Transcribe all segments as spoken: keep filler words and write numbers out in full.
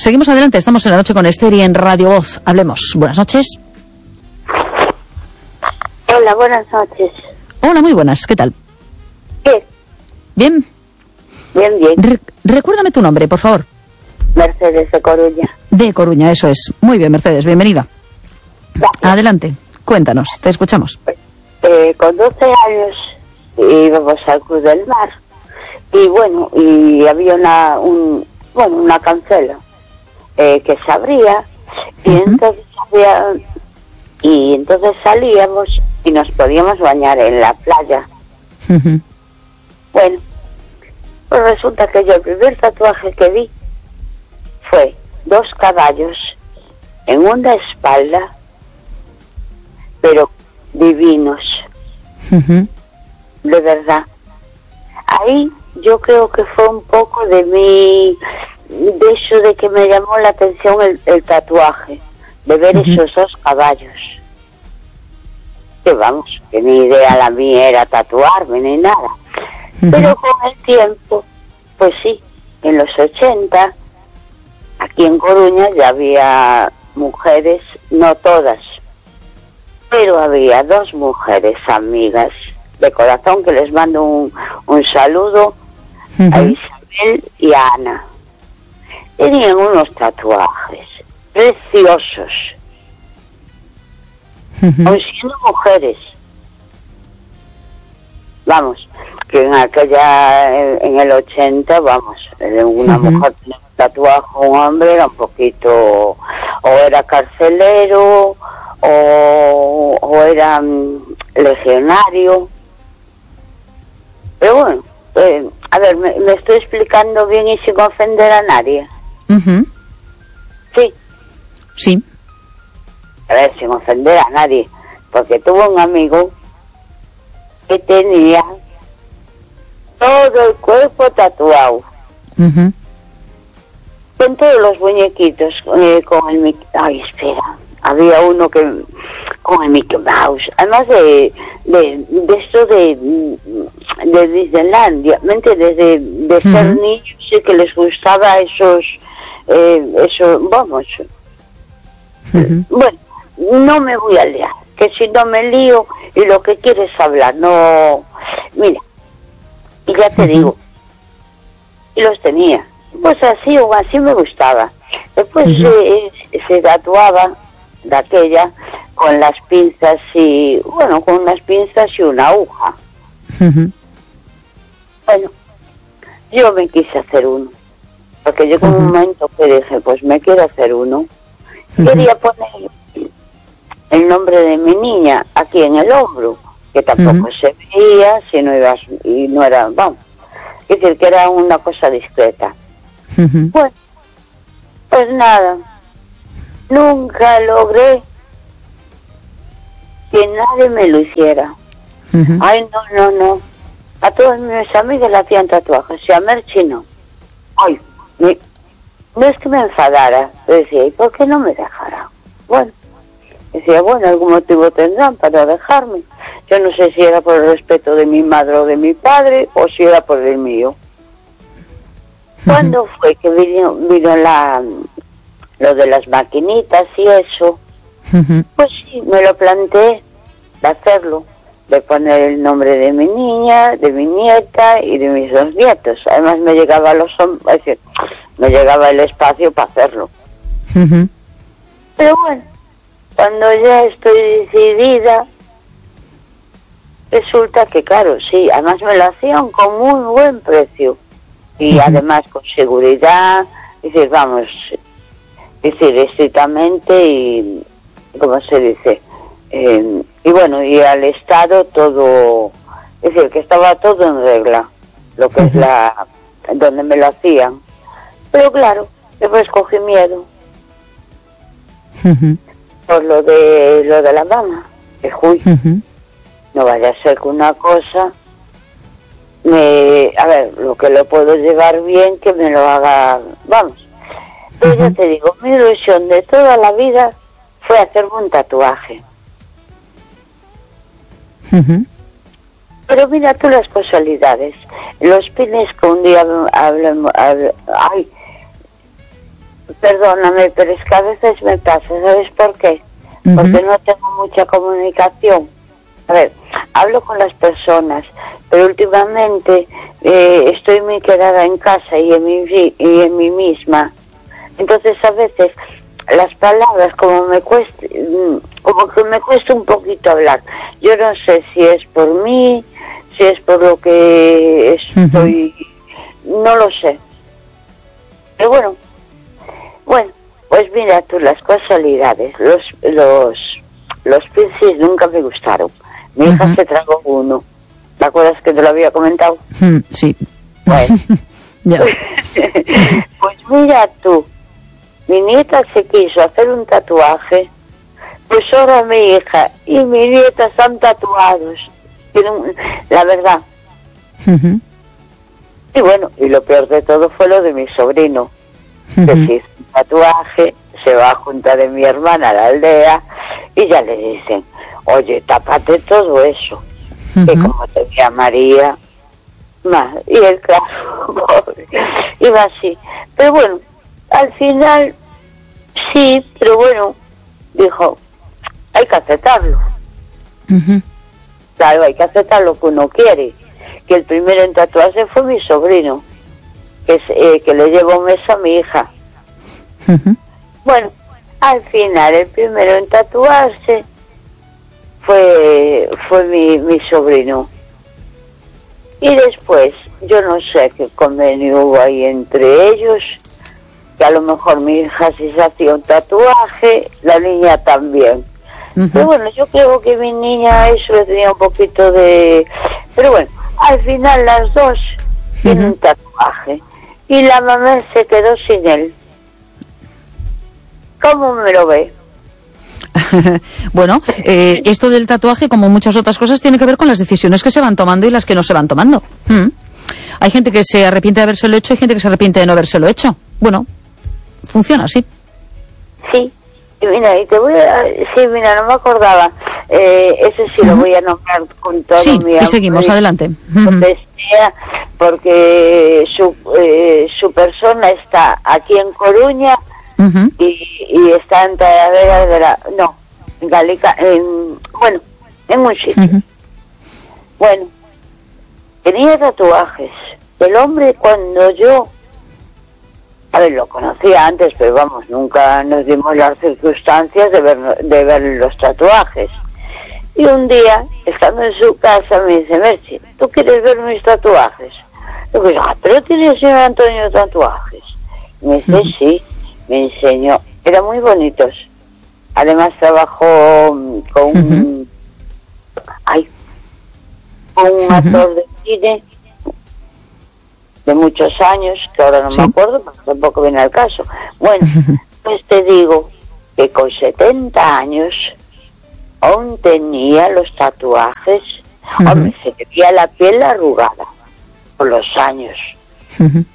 Seguimos adelante, estamos en la noche con Esther y en Radio Voz. Hablemos. Buenas noches. Hola, buenas noches. Hola, muy buenas. ¿Qué tal? Bien. ¿Bien? Bien, bien. Re- recuérdame tu nombre, por favor. Mercedes de Coruña. De Coruña, eso es. Muy bien, Mercedes, bienvenida. Gracias. Adelante, cuéntanos, te escuchamos. Eh, con doce años íbamos al Cruz del Mar. Y bueno, y había una, un, bueno, una cancela eh, que se abría. Y Uh-huh. entonces había, y entonces salíamos y nos podíamos bañar en la playa. Uh-huh. Bueno, pues resulta que yo el primer tatuaje que vi fue dos caballos en una espalda, pero divinos, Uh-huh. de verdad. Ahí yo creo que fue un poco de mi, de eso de que me llamó la atención el, el tatuaje, de ver Uh-huh. esos dos caballos. Que vamos, que ni idea la mía era tatuarme ni nada. Uh-huh. Pero con el tiempo, pues sí, en los ochenta, aquí en Coruña ya había mujeres, no todas, pero había dos mujeres amigas de corazón que les mando un, un saludo Uh-huh. a Isabel y a Ana. Tenían unos tatuajes preciosos, Uh-huh. aun siendo mujeres. Vamos, que en aquella, en el ochenta, vamos, una Uh-huh. mujer tenía un tatuaje, un hombre era un poquito, o era carcelero, o, o era um, legionario. Pero bueno, eh, a ver, me, me estoy explicando bien y sin ofender a nadie. Uh-huh. Sí, Sí. a ver, sin ofender a nadie, porque tuve un amigo que tenía todo el cuerpo tatuado, Uh-huh. con todos los muñequitos, eh, con el Mickey, ay, espera, había uno que con el Mickey Mouse, además de de, de esto de de Disneylandia, ¿me entiendes? De, de Uh-huh. ser niños y que les gustaba esos, eh, eso, vamos, Uh-huh. bueno, no me voy a liar, que si no me lío y lo que quieres hablar, no, mira, y ya te Uh-huh. digo, y los tenía, pues así o así me gustaba. Después Uh-huh. eh, se tatuaba de aquella con las pinzas y, bueno, con unas pinzas y una aguja. Uh-huh. Bueno, yo me quise hacer uno, porque llegó Uh-huh. un momento que dije, pues me quiero hacer uno. Uh-huh. Quería poner el nombre de mi niña aquí en el hombro, que tampoco Uh-huh. se veía, si no ibas, y no era, vamos, es decir, que era una cosa discreta. Uh-huh. Bueno, pues nada, nunca logré que nadie me lo hiciera. Uh-huh. Ay, no, no, no. A todas mis amigas le hacían tatuajes, y a Merchi no. Ay, me- no es que me enfadara, pero decía, ¿y por qué no me dejará? Bueno, decía, bueno, algún motivo tendrán para dejarme. Yo no sé si era por el respeto de mi madre o de mi padre, o si era por el mío. ¿Cuándo fue que vino, vino la, lo de las maquinitas y eso? Uh-huh. Pues sí, me lo planteé de hacerlo, de poner el nombre de mi niña, de mi nieta y de mis dos nietos. Además me llegaba los hom- es decir, me llegaba el espacio para hacerlo. Uh-huh. Pero bueno, cuando ya estoy decidida, resulta que claro, sí, además me lo hacían con muy buen precio y Ujú. además con seguridad, es decir, vamos, es decir, estrictamente y, ¿cómo se dice? Eh, y bueno, y al Estado todo, es decir, que estaba todo en regla, lo que es Ujú. la, donde me lo hacían. Pero claro, después cogí miedo Uh-huh. por lo de lo de la mama, que uy, Uh-huh. no vaya a ser que una cosa me, a ver, lo que lo puedo llevar bien, que me lo haga, vamos. Pero ya Ujú. te digo, mi ilusión de toda la vida fue hacerme un tatuaje. Uh-huh. Pero mira tú las casualidades, los pines que un día hablamos, ay, perdóname, pero es que a veces me pasa, ¿sabes por qué? Uh-huh. Porque no tengo mucha comunicación. A ver, hablo con las personas, pero últimamente eh, estoy muy quedada en casa y en mí, y en mí misma. Entonces a veces las palabras como me cuesta, como que me cuesta un poquito hablar. Yo no sé si es por mí, si es por lo que estoy, uh-huh. no lo sé. Pero bueno, bueno, pues mira tú, las casualidades, los los los piercings nunca me gustaron. Mi hija uh-huh. se tragó uno. ¿Te acuerdas que te lo había comentado? Mm, sí. Bueno. Ya. Pues mira tú, mi nieta se quiso hacer un tatuaje, pues ahora mi hija y mi nieta están tatuados. La verdad. Uh-huh. Y bueno, y lo peor de todo fue lo de mi sobrino, uh-huh. que se hizo un tatuaje, se va a juntar de mi hermana a la aldea y ya le dicen, oye, tápate todo eso, uh-huh. que como te llamaría más. Y él, claro, pobre, iba así. Pero bueno, al final, sí, pero bueno, dijo, hay que aceptarlo. Uh-huh. Claro, hay que aceptar lo que uno quiere. Que el primero en tatuarse fue mi sobrino, que, es, eh, que le llevo un mes a mi hija. Uh-huh. Bueno, al final el primero en tatuarse fue fue mi, mi sobrino. Y después, yo no sé qué convenio hubo ahí entre ellos, que a lo mejor mi hija sí se hacía un tatuaje, la niña también. Uh-huh. Pero bueno, yo creo que mi niña eso le tenía un poquito de... Pero bueno, al final las dos uh-huh. tienen un tatuaje. Y la mamá se quedó sin él. ¿Cómo me lo ve? Bueno, eh, esto del tatuaje, como muchas otras cosas, tiene que ver con las decisiones que se van tomando y las que no se van tomando. Mm. Hay gente que se arrepiente de habérselo hecho, hay gente que se arrepiente de no habérselo hecho. Bueno, funciona así. Sí, y mira, y te voy a... Sí, mira, no me acordaba. Eh, ese sí uh-huh. lo voy a nombrar con todo sí, mi amor. Sí, y seguimos, adelante. Uh-huh. Porque su, eh, su persona está aquí en Coruña uh-huh. y, y está en Talavera de la... No, en Galica, en, bueno, en un sitio. Uh-huh. Bueno, tenía tatuajes. El hombre, cuando yo... A ver, lo conocía antes, pero vamos, nunca nos dimos las circunstancias de ver, de ver los tatuajes. Y un día, estando en su casa, me dice, Merchi, ¿tú quieres ver mis tatuajes? Y yo digo, ah, pero tiene el señor Antonio tatuajes. Y me dice, uh-huh. sí, me enseñó. Eran muy bonitos. Además trabajó con un... Uh-huh. Ay, con un uh-huh. actor de cine de muchos años, que ahora no ¿Sí? me acuerdo, pero tampoco viene al caso. Bueno, pues te digo que con setenta años aún tenía los tatuajes, uh-huh. hombre, se le veía la piel arrugada por los años. Uh-huh.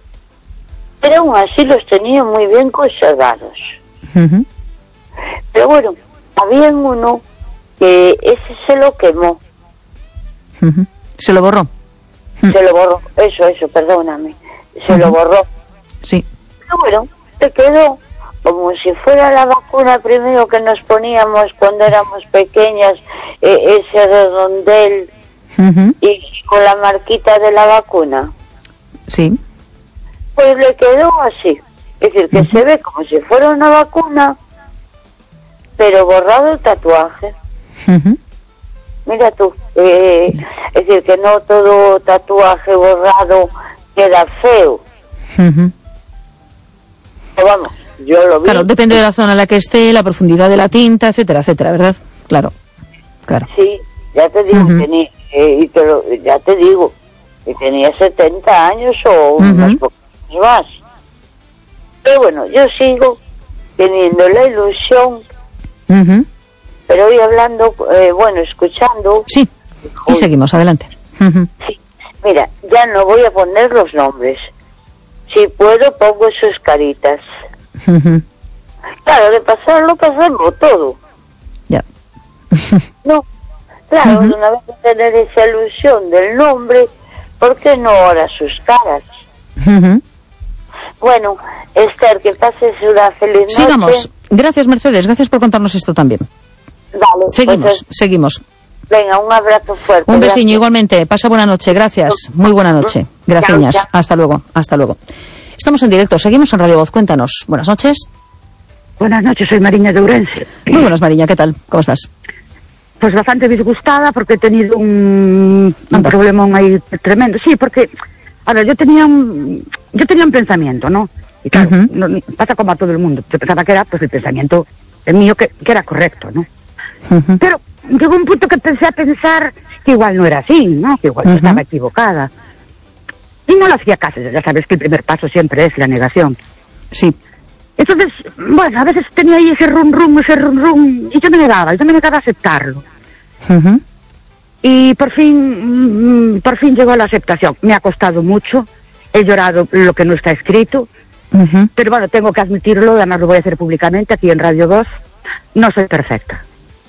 Pero aún así los tenía muy bien conservados. Uh-huh. Pero bueno, había uno que ese se lo quemó. Uh-huh. ¿Se lo borró? Se lo borró, eso, eso, perdóname. Se uh-huh. lo borró. Sí. Pero bueno, te quedó como si fuera la vacuna primero que nos poníamos cuando éramos pequeñas, eh, ese redondel uh-huh. y con la marquita de la vacuna. Sí. Pues le quedó así. Es decir, que uh-huh. se ve como si fuera una vacuna, pero borrado el tatuaje. Uh-huh. Mira tú, eh, es decir, que no todo tatuaje borrado queda feo. Uh-huh. Pero vamos, yo lo vi. Claro, depende de la zona en la que esté, la profundidad de la tinta, etcétera, etcétera, ¿verdad? Claro, claro. Sí, ya te digo, uh-huh. tenía, eh, y te lo, ya te digo, que tenía setenta años o uh-huh. unos pocos más. Pero bueno, yo sigo teniendo la ilusión. Uh-huh. Pero hoy hablando, eh, bueno, escuchando... Sí, y seguimos, adelante. Uh-huh. Sí, mira, ya no voy a poner los nombres. Si puedo, pongo sus caritas. Uh-huh. Claro, de pasarlo, pasarlo todo. Ya. No, claro, uh-huh. una vez de tener esa ilusión del nombre, ¿por qué no ahora sus caras? Uh-huh. Bueno, Esther, que pases una feliz noche. Sigamos. Gracias, Mercedes. Gracias por contarnos esto también. Vale. Seguimos, Pues, seguimos. venga, un abrazo fuerte. Un besiño gracias. igualmente. Pasa buena noche. Gracias. Muy buena noche. Gracias. Chao, chao. Hasta luego. Hasta luego. Estamos en directo. Seguimos en Radio Voz. Cuéntanos. Buenas noches. Buenas noches, soy Mariña de Ourense. Muy buenas, Mariña. ¿Qué tal? ¿Cómo estás? Pues bastante disgustada porque he tenido un, un Anda. problemón ahí tremendo. Sí, porque, a ver, yo tenía un, yo tenía un pensamiento, ¿no? Y claro, Ujú. no, pasa como a todo el mundo. Yo pensaba que era, pues, el pensamiento el mío que, que era correcto, ¿no? Ujú. Pero llegó un punto que empecé a pensar que igual no era así, ¿no? Que igual yo Ujú. estaba equivocada. Y no le hacía caso. Ya sabes que el primer paso siempre es la negación. Sí. Entonces, bueno, a veces tenía ahí ese rum rum, ese rum rum, y yo me negaba, yo me negaba a aceptarlo. Ujú. Y por fin, mm, por fin llegó la aceptación. Me ha costado mucho, he llorado lo que no está escrito, Ujú. pero bueno, tengo que admitirlo, además lo voy a hacer públicamente aquí en Radio dos, no soy perfecta.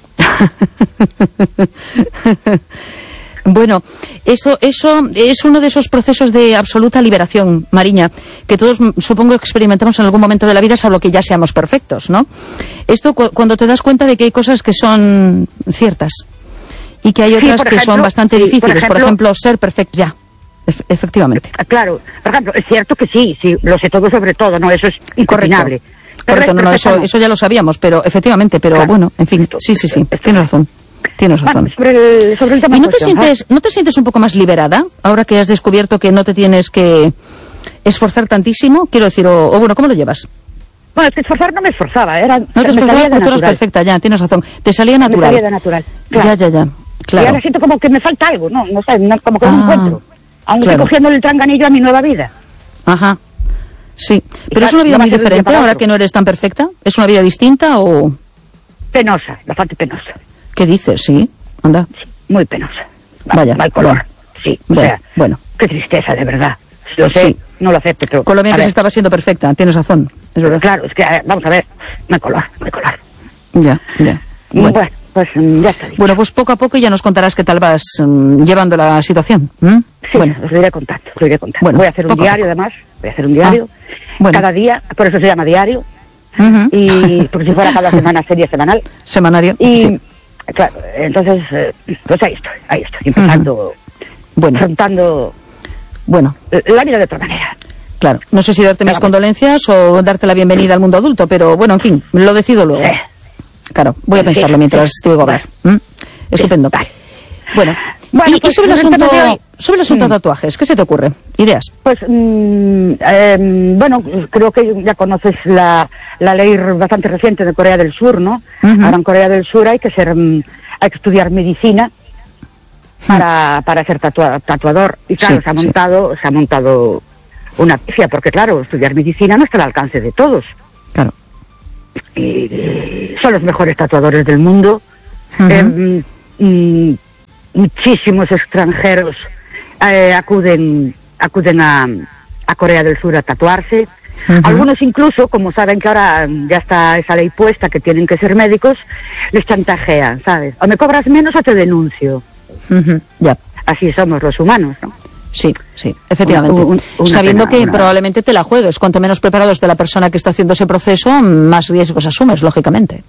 Bueno, eso, eso es uno de esos procesos de absoluta liberación, Mariña, que todos mm, supongo experimentamos en algún momento de la vida, salvo que ya seamos perfectos, ¿no? Esto cu cuando te das cuenta de que hay cosas que son ciertas y que hay Sí, otras por que ejemplo, son bastante sí, por difíciles. Por ejemplo, ejemplo, ser perfectos ya, Ef efectivamente. Ah, claro, por ejemplo, es cierto que sí, sí, lo sé todo sobre todo, no, eso es incuestionable. Correcto, no, no, eso, perfecta no. eso ya lo sabíamos, pero efectivamente, pero Claro. bueno, en fin, sí, sí, sí, tienes razón, tienes razón. Bueno, sobre el, sobre el tema ¿Y en no te cuestión, sientes, no te sientes un poco más liberada ahora que has descubierto que no te tienes que esforzar tantísimo? Quiero decir, o, o bueno, ¿cómo lo llevas? Bueno, es que esforzar no me esforzaba, era, No te me salía esforzabas de porque tú eras natural. perfecta, ya, tienes razón. Te salía Me natural. salía de natural. Claro. Ya, ya, ya, Y claro. ahora siento como que me falta algo, no, no sé, no- como que no Ah, encuentro. Aún claro. estoy cogiendo el tranganillo a mi nueva vida. Ajá. Sí. Pero claro, es una vida no va muy a ser de un día diferente para ahora otro. que no eres tan perfecta. ¿Es una vida distinta o Penosa, bastante penosa. qué dices? Sí. Anda. Muy penosa. Va- Vaya, Mal color. bueno. Sí, o Bueno, sea, bueno. qué tristeza, de verdad. Lo sé, Sí. no lo acepto, pero... Con lo bien a que ver, se estaba siendo perfecta, tienes razón. Es verdad. Claro, es que, a ver, vamos a ver, mal color, mal color. Ya, ya. Bueno, Bueno. pues mm, ya está dicho. Bueno, pues poco a poco ya nos contarás qué tal vas mm, llevando la situación. ¿m? Sí, Bueno, os lo iré contando, os lo iré contando. Bueno, voy a hacer un poco a diario, poco. además, voy a hacer un diario. Ah, bueno. Cada día, por eso se llama diario. Ujú. Y porque si fuera cada semana sería semanal. Semanario. Y, Sí. claro, entonces, eh, pues ahí estoy, ahí estoy, empezando, Bueno, afrontando bueno, la vida de otra manera. claro. No sé si darte mis Claro. condolencias o darte la bienvenida al mundo adulto, pero bueno, en fin, lo decido luego. Sí. Claro, voy a Sí, pensarlo mientras sí. te oigo hablar. ¿m? Estupendo. vale. Bueno, Bueno, y, y pues, sobre el sobre el asunto, tema de hoy. sobre el asunto Mm. de tatuajes, ¿qué se te ocurre? Ideas. Pues, mm, eh, bueno, creo que ya conoces la, la ley bastante reciente de Corea del Sur, ¿no? Ujú. Ahora en Corea del Sur hay que ser, mm, hay que estudiar medicina para, para ser tatua- tatuador. Y claro, Sí, se ha sí. montado, se ha montado una pifia, porque claro, estudiar medicina no está al alcance de todos. Claro. Y, eh, son los mejores tatuadores del mundo. Ujú. Eh, mm, mm, muchísimos extranjeros eh, acuden acuden a, a Corea del Sur a tatuarse. Ujú. Algunos incluso, como saben que ahora mm, ya está esa ley puesta que tienen que ser médicos, les chantajean, ¿sabes? O me cobras menos o te denuncio. Ujú. Ya. Así somos los humanos, ¿no? Sí, sí, efectivamente. Un- un- una Sabiendo pena, que una- probablemente te la juegues. Cuanto menos preparado esté la persona que está haciendo ese proceso, más riesgos asumes, lógicamente.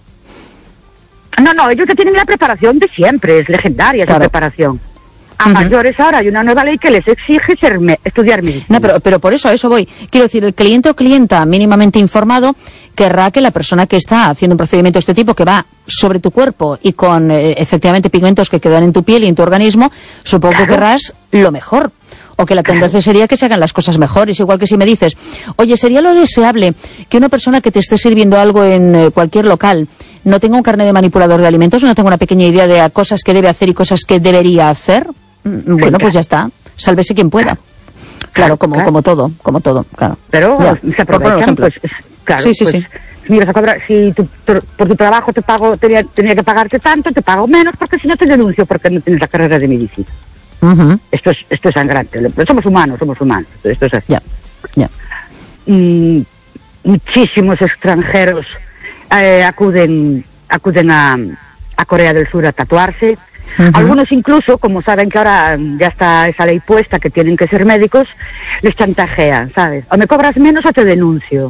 No, no, ellos ya tienen la preparación de siempre, es legendaria esa Claro. preparación. A Ujú. mayores ahora hay una nueva ley que les exige ser me- estudiar medicina. No, pero, pero por eso, a eso voy. Quiero decir, el cliente o clienta mínimamente informado querrá que la persona que está haciendo un procedimiento de este tipo, que va sobre tu cuerpo y con eh, efectivamente pigmentos que quedan en tu piel y en tu organismo, supongo que Claro. querrás lo mejor. O que la tendencia sería que se hagan las cosas mejores. Igual que si me dices, oye, sería lo deseable que una persona que te esté sirviendo algo en eh, cualquier local no tenga un carnet de manipulador de alimentos, no tenga una pequeña idea de a cosas que debe hacer y cosas que debería hacer. Mm, Bueno, pues ya está. Sálvese quien pueda. Claro, como, claro. como todo, como todo, claro. Pero Ya, se por poner un aprovechan, ejemplo. pues, es- claro, Sí, sí, pues, sí. si me vas a cobrar, si tu- por, por tu trabajo te pago, tenía, tenía que pagarte tanto, te pago menos, porque si no te denuncio porque no tienes la carrera de medicina. Ujú. Esto es, esto es sangrante, pero somos humanos, somos humanos, esto es así. Ya, ya. Mm, muchísimos extranjeros eh, acuden acuden a, a Corea del Sur a tatuarse. Ujú. Algunos incluso, como saben que ahora mm, ya está esa ley puesta que tienen que ser médicos, les chantajean, ¿sabes? O me cobras menos o te denuncio.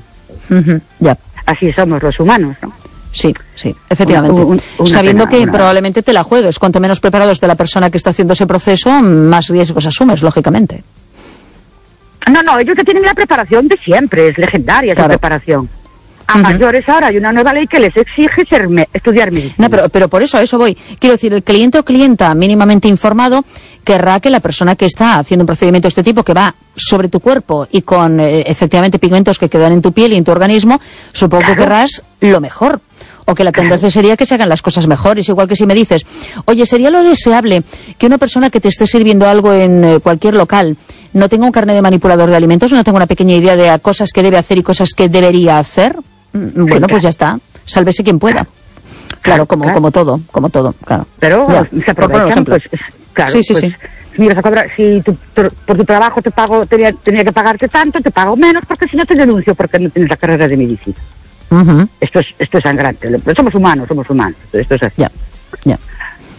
Uh-huh. Ya. Así somos los humanos, ¿no? Sí, sí, efectivamente. Una, una Sabiendo pena, que una... probablemente te la juegues. Cuanto menos preparado esté la persona que está haciendo ese proceso, más riesgos asumes, lógicamente. No, no, ellos ya tienen la preparación de siempre, es legendaria esa claro. preparación. A Uh-huh. mayores ahora hay una nueva ley que les exige ser me estudiar medicina. No, pero, pero por eso, a eso voy. Quiero decir, el cliente o clienta mínimamente informado querrá que la persona que está haciendo un procedimiento de este tipo, que va sobre tu cuerpo y con eh, efectivamente pigmentos que quedan en tu piel y en tu organismo, supongo claro. que querrás lo mejor. O que la tendencia claro. sería que se hagan las cosas mejores. Igual que si me dices, oye, ¿sería lo deseable que una persona que te esté sirviendo algo en eh, cualquier local no tenga un carnet de manipulador de alimentos, no tenga una pequeña idea de cosas que debe hacer y cosas que debería hacer? Bueno, pues ya está. Sálvese quien pueda. Claro, como claro. como todo, como todo, claro. Pero ya, se aprovechan, pues, claro. Sí, sí, pues, sí. Si vas a cobrar, si tu, tu, por tu trabajo te pago, tenía, tenía que pagarte tanto, te pago menos, porque si no te denuncio porque no tienes la carrera de medicina. Uh-huh. Esto es, esto es sangrante. Pero somos humanos, somos humanos. Esto es así. Ya, ya.